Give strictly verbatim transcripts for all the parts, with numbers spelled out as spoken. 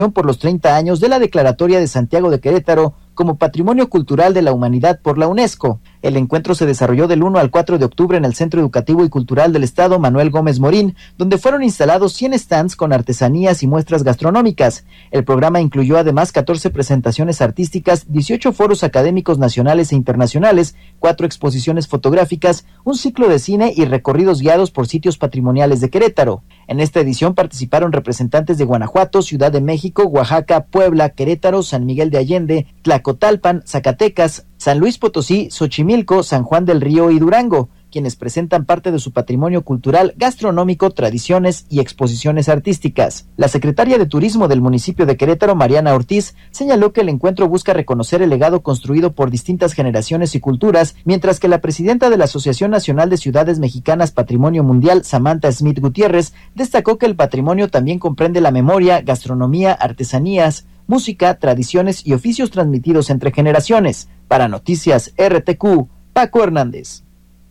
por los treinta años de la Declaratoria de Santiago de Querétaro como Patrimonio Cultural de la Humanidad por la UNESCO. El encuentro se desarrolló del uno al cuatro de octubre en el Centro Educativo y Cultural del Estado Manuel Gómez Morín, donde fueron instalados cien stands con artesanías y muestras gastronómicas. El programa incluyó además catorce presentaciones artísticas, dieciocho foros académicos nacionales e internacionales, cuatro exposiciones fotográficas, un ciclo de cine y recorridos guiados por sitios patrimoniales de Querétaro. En esta edición participaron representantes de Guanajuato, Ciudad de México, Oaxaca, Puebla, Querétaro, San Miguel de Allende, Tlacotalpan, Zacatecas, San Luis Potosí, Xochimilco, San Juan del Río y Durango, quienes presentan parte de su patrimonio cultural, gastronómico, tradiciones y exposiciones artísticas. La secretaria de Turismo del municipio de Querétaro, Mariana Ortiz, señaló que el encuentro busca reconocer el legado construido por distintas generaciones y culturas, mientras que la presidenta de la Asociación Nacional de Ciudades Mexicanas Patrimonio Mundial, Samantha Smith Gutiérrez, destacó que el patrimonio también comprende la memoria, gastronomía, artesanías, música, tradiciones y oficios transmitidos entre generaciones. Para Noticias R T Q, Paco Hernández.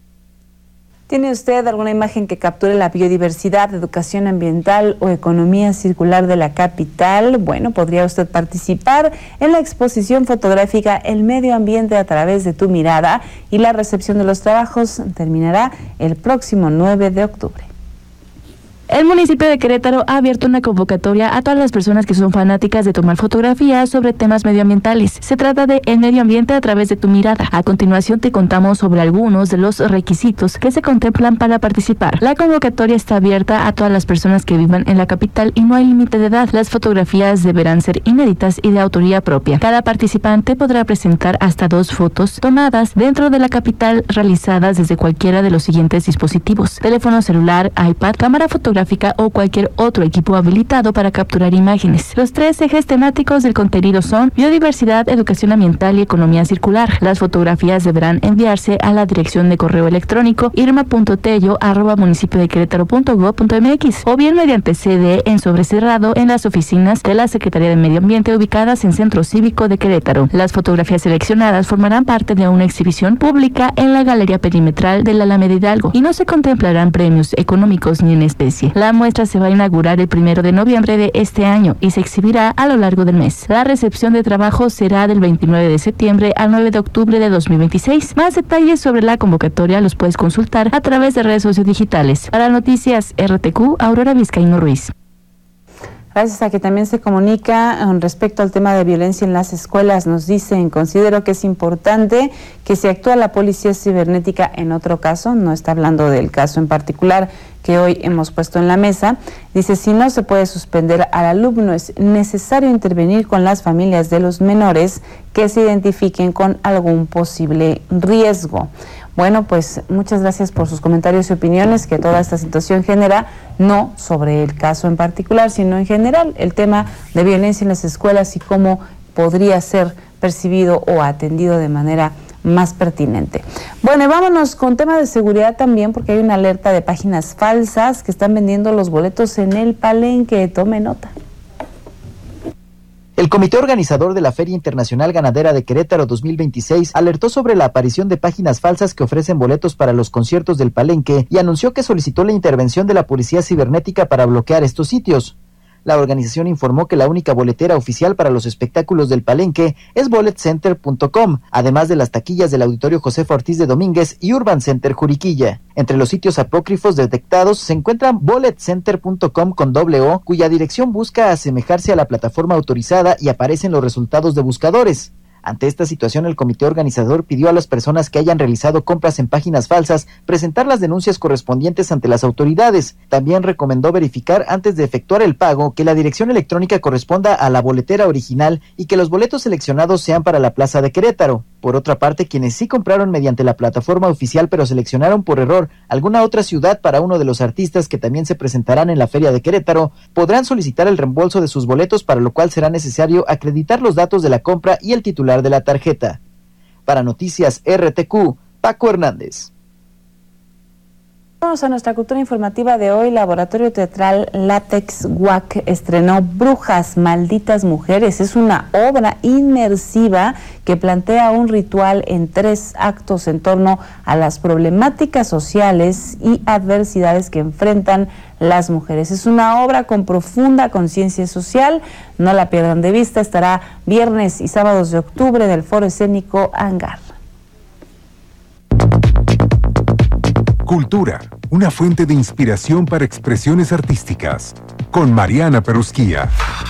¿Tiene usted alguna imagen que capture la biodiversidad, educación ambiental o economía circular de la capital? Bueno, podría usted participar en la exposición fotográfica El Medio Ambiente a través de tu mirada, y la recepción de los trabajos terminará el próximo nueve de octubre. El municipio de Querétaro ha abierto una convocatoria a todas las personas que son fanáticas de tomar fotografías sobre temas medioambientales. Se trata de El Medio Ambiente a través de tu mirada. A continuación te contamos sobre algunos de los requisitos que se contemplan para participar. La convocatoria está abierta a todas las personas que vivan en la capital y no hay límite de edad. Las fotografías deberán ser inéditas y de autoría propia. Cada participante podrá presentar hasta dos fotos tomadas dentro de la capital, realizadas desde cualquiera de los siguientes dispositivos: teléfono celular, iPad, cámara fotográfica o cualquier otro equipo habilitado para capturar imágenes. Los tres ejes temáticos del contenido son biodiversidad, educación ambiental y economía circular. Las fotografías deberán enviarse a la dirección de correo electrónico irma punto tello arroba municipio de querétaro punto gob punto mx o bien mediante C D en sobre cerrado en las oficinas de la Secretaría de Medio Ambiente ubicadas en Centro Cívico de Querétaro. Las fotografías seleccionadas formarán parte de una exhibición pública en la Galería Perimetral de la Alameda Hidalgo y no se contemplarán premios económicos ni en especie. La muestra se va a inaugurar el primero de noviembre de este año y se exhibirá a lo largo del mes. La recepción de trabajo será del veintinueve de septiembre al nueve de octubre de dos mil veintiséis. Más detalles sobre la convocatoria los puedes consultar a través de redes sociodigitales. Para Noticias R T Q, Aurora Vizcaíno Ruiz. Gracias a que también se comunica respecto al tema de violencia en las escuelas. Nos dicen: considero que es importante que se actúe la policía cibernética en otro caso, no está hablando del caso en particular que hoy hemos puesto en la mesa. Dice: si no se puede suspender al alumno, es necesario intervenir con las familias de los menores que se identifiquen con algún posible riesgo. Bueno, pues muchas gracias por sus comentarios y opiniones que toda esta situación genera, no sobre el caso en particular, sino en general, el tema de violencia en las escuelas y cómo podría ser percibido o atendido de manera más pertinente. Bueno, y vámonos con tema de seguridad también, porque hay una alerta de páginas falsas que están vendiendo los boletos en el Palenque. Tome nota. El comité organizador de la Feria Internacional Ganadera de Querétaro dos mil veintiséis alertó sobre la aparición de páginas falsas que ofrecen boletos para los conciertos del Palenque y anunció que solicitó la intervención de la Policía Cibernética para bloquear estos sitios. La organización informó que la única boletera oficial para los espectáculos del Palenque es bullet center punto com, además de las taquillas del Auditorio Josefa Ortiz de Domínguez y Urban Center Juriquilla. Entre los sitios apócrifos detectados se encuentran bullet center punto com con doble O, cuya dirección busca asemejarse a la plataforma autorizada y aparecen los resultados de buscadores. Ante esta situación, el comité organizador pidió a las personas que hayan realizado compras en páginas falsas presentar las denuncias correspondientes ante las autoridades. También recomendó verificar antes de efectuar el pago que la dirección electrónica corresponda a la boletera original y que los boletos seleccionados sean para la Plaza de Querétaro. Por otra parte, quienes sí compraron mediante la plataforma oficial pero seleccionaron por error alguna otra ciudad para uno de los artistas que también se presentarán en la Feria de Querétaro, podrán solicitar el reembolso de sus boletos, para lo cual será necesario acreditar los datos de la compra y el titular de la tarjeta. Para Noticias R T Q, Paco Hernández. Vamos a nuestra cultura informativa de hoy. Laboratorio Teatral Látex U A C estrenó Brujas, Malditas Mujeres. Es una obra inmersiva que plantea un ritual en tres actos en torno a las problemáticas sociales y adversidades que enfrentan las mujeres. Es una obra con profunda conciencia social. No la pierdan de vista. Estará viernes y sábados de octubre en el Foro Escénico Hangar. Cultura, una fuente de inspiración para expresiones artísticas, con Mariana Perusquía.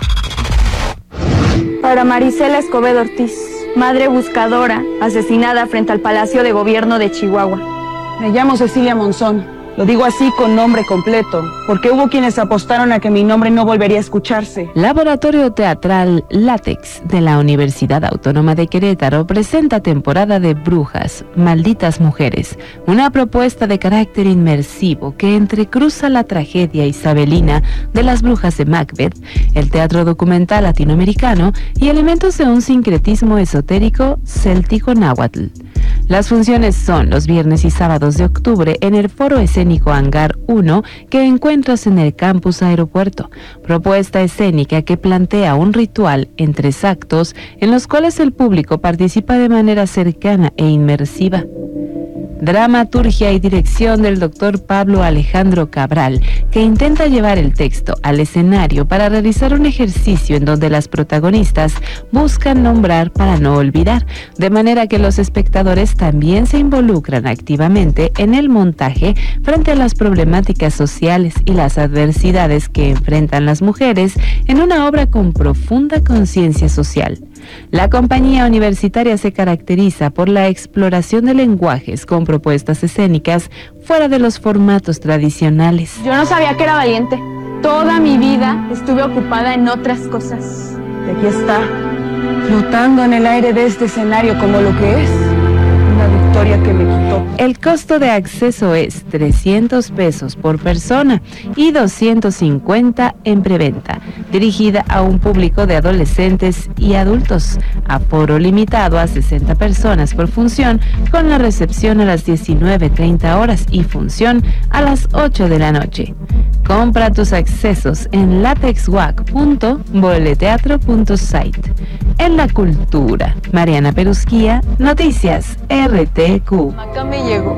Para Marisela Escobedo Ortiz, madre buscadora, asesinada frente al Palacio de Gobierno de Chihuahua. Me llamo Cecilia Monzón. Lo digo así con nombre completo, porque hubo quienes apostaron a que mi nombre no volvería a escucharse. Laboratorio Teatral Látex de la Universidad Autónoma de Querétaro presenta temporada de Brujas, Malditas Mujeres, una propuesta de carácter inmersivo que entrecruza la tragedia isabelina de las brujas de Macbeth, el teatro documental latinoamericano y elementos de un sincretismo esotérico céltico náhuatl. Las funciones son los viernes y sábados de octubre en el Foro Escénico Hangar uno que encuentras en el Campus Aeropuerto. Propuesta escénica que plantea un ritual en tres actos en los cuales el público participa de manera cercana e inmersiva. Dramaturgia y dirección del doctor Pablo Alejandro Cabral, que intenta llevar el texto al escenario para realizar un ejercicio en donde las protagonistas buscan nombrar para no olvidar, de manera que los espectadores también se involucran activamente en el montaje frente a las problemáticas sociales y las adversidades que enfrentan las mujeres en una obra con profunda conciencia social. La compañía universitaria se caracteriza por la exploración de lenguajes con propuestas escénicas fuera de los formatos tradicionales. Yo no sabía que era valiente. Toda mi vida estuve ocupada en otras cosas. Y aquí está, flotando en el aire de este escenario como lo que es, una victoria que me quitó. El costo de acceso es trescientos pesos por persona y doscientos cincuenta en preventa, dirigida a un público de adolescentes y adultos, aforo limitado a sesenta personas por función, con la recepción a las diecinueve treinta horas y función a las ocho de la noche. Compra tus accesos en latexuac punto boleteatro punto site. En la cultura, Mariana Perusquía, Noticias R T Q. Acá me llegó,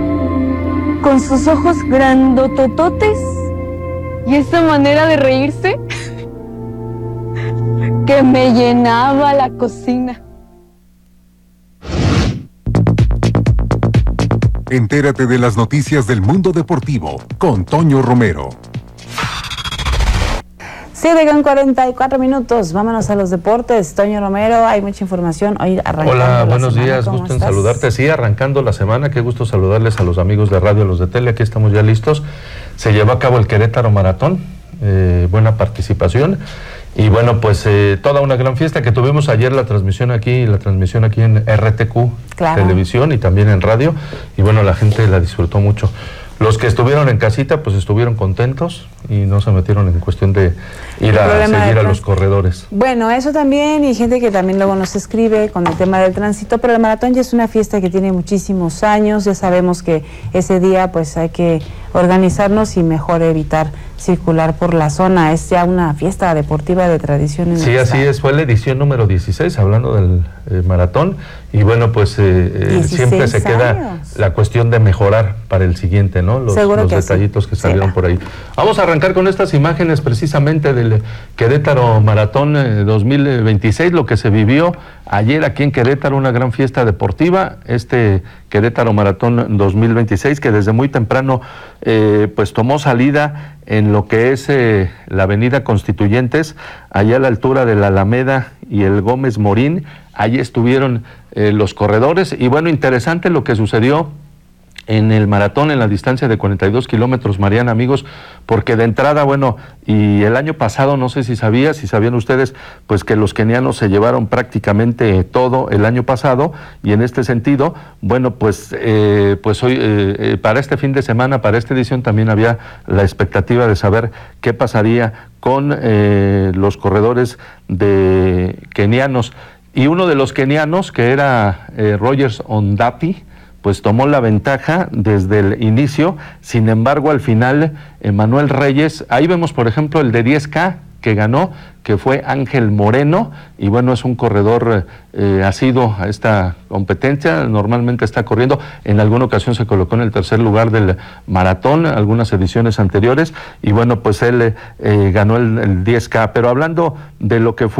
con sus ojos grandotototes y esa manera de reírse que me llenaba la cocina. Entérate de las noticias del mundo deportivo con Toño Romero. siete con cuarenta y cuatro minutos, vámonos a los deportes. Toño Romero, hay mucha información hoy arrancando. Hola, buenos semana. días, gusto en estás? saludarte. Sí, arrancando la semana, qué gusto saludarles a los amigos de radio, a los de tele, aquí estamos ya listos. Se llevó a cabo el Querétaro Maratón, eh, buena participación. Y bueno, pues eh, toda una gran fiesta que tuvimos ayer, la transmisión aquí, la transmisión aquí en R T Q, claro, Televisión y también en radio. Y bueno, la gente la disfrutó mucho. Los que estuvieron en casita, pues estuvieron contentos y no se metieron en cuestión de ir a seguir a los corredores. Bueno, eso también, y gente que también luego nos escribe con el tema del tránsito, pero el maratón ya es una fiesta que tiene muchísimos años, ya sabemos que ese día pues hay que organizarnos y mejor evitar circular por la zona. Es ya una fiesta deportiva de tradición. En sí, así es, fue la edición número dieciséis, hablando del eh, maratón, y bueno, pues eh, eh, siempre se queda años. La cuestión de mejorar para el siguiente, ¿no? Los, los detallitos sí. que salieron sí. por ahí. Vamos a arrancar con estas imágenes precisamente del Querétaro Maratón eh, dos mil veintiséis, lo que se vivió ayer aquí en Querétaro, una gran fiesta deportiva, este Querétaro Maratón dos mil veintiséis, que desde muy temprano eh, pues tomó salida en lo que es eh, la avenida Constituyentes, allá a la altura de la Alameda y el Gómez Morín. Allí estuvieron eh, los corredores, y bueno, interesante lo que sucedió en el maratón en la distancia de cuarenta y dos kilómetros, Mariana, amigos, porque de entrada, bueno, y el año pasado, no sé si sabías, si sabían ustedes, pues que los kenianos se llevaron prácticamente todo el año pasado, y en este sentido, bueno, pues, eh, pues hoy, eh, eh, para este fin de semana, para esta edición, también había la expectativa de saber qué pasaría con eh, los corredores de kenianos, y uno de los kenianos, que era eh, Rogers Ondapi, pues tomó la ventaja desde el inicio. Sin embargo, al final, Emanuel Reyes, ahí vemos por ejemplo el de diez K que ganó, que fue Ángel Moreno, y bueno, es un corredor eh, asiduo a esta competencia, normalmente está corriendo, en alguna ocasión se colocó en el tercer lugar del maratón, algunas ediciones anteriores, y bueno, pues él eh, ganó el, el diez K, pero hablando de lo que fue